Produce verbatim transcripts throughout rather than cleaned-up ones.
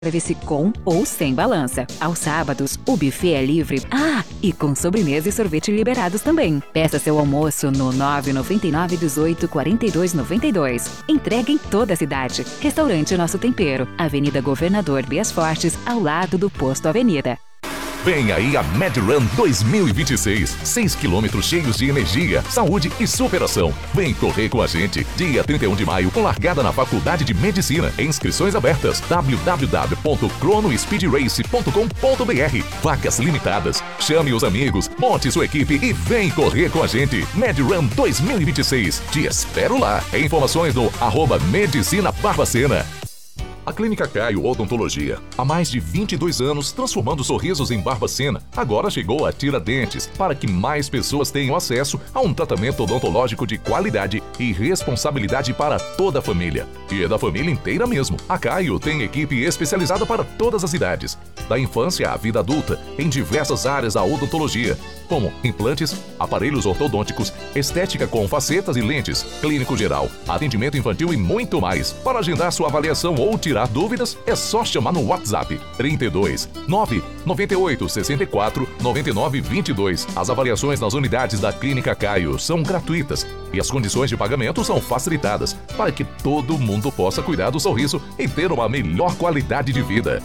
Serve-se com ou sem balança. Aos sábados, o buffet é livre. Ah, e com sobremesa e sorvete liberados também. Peça seu almoço no nove nove nove, dezoito, quarenta e dois, noventa e dois. Entrega em toda a cidade. Restaurante Nosso Tempero. Avenida Governador Bias Fortes, ao lado do Posto Avenida. Vem aí a MedRun dois mil e vinte e seis. seis quilômetros cheios de energia, saúde e superação. Vem correr com a gente. Dia trinta e um de maio, com largada na Faculdade de Medicina. Inscrições abertas. w w w ponto crono speed race ponto com ponto b r. Vagas limitadas. Chame os amigos, monte sua equipe e vem correr com a gente. MedRun dois mil e vinte e seis. Te espero lá. Informações no arroba Medicina Barbacena. A Clínica Caio Odontologia, há mais de vinte e dois anos transformando sorrisos em Barbacena, agora chegou a Tiradentes para que mais pessoas tenham acesso a um tratamento odontológico de qualidade e responsabilidade para toda a família. E é da família inteira mesmo. A Caio tem equipe especializada para todas as idades, da infância à vida adulta, em diversas áreas da odontologia, como implantes, aparelhos ortodônticos, estética com facetas e lentes, clínico geral, atendimento infantil e muito mais. Para agendar sua avaliação ou tirar dúvidas, é só chamar no WhatsApp trinta e dois, nove, noventa e oito, sessenta e quatro, noventa e nove, vinte e dois. As avaliações nas unidades da Clínica Caio são gratuitas e as condições de pagamento são facilitadas para que todo mundo possa cuidar do sorriso e ter uma melhor qualidade de vida.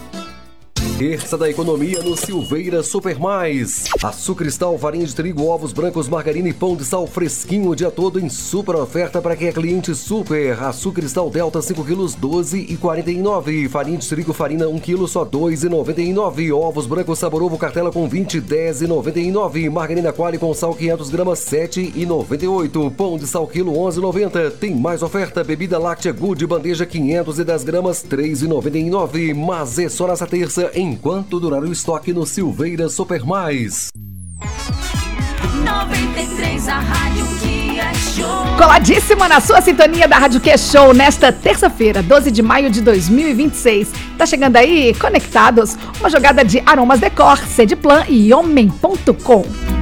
Terça da economia no Silveira Super Mais. Açúcar cristal, farinha de trigo, ovos brancos, margarina e pão de sal fresquinho o dia todo em super oferta para quem é cliente super. Açúcar cristal Delta cinco quilos, doze e quarenta e nove. Farinha de trigo, farina um quilo, só dois e noventa e nove. Ovos brancos sabor ovo cartela com vinte, dez e noventa e nove. Margarina Qualy com sal quinhentas gramas, sete e noventa e oito. Pão de sal quilo, onze e noventa. Tem mais oferta. Bebida láctea Good bandeja quinhentas e dez gramas, três e noventa e nove. Mas é só nessa terça enquanto durar o estoque no Silveira Super Mais. noventa e três, a Rádio que é show. Coladíssima na sua sintonia da Rádio que é show nesta terça-feira, doze de maio de dois mil e vinte e seis. Tá chegando aí, conectados, uma jogada de Aromas Decor, Cedplan e Homem ponto com.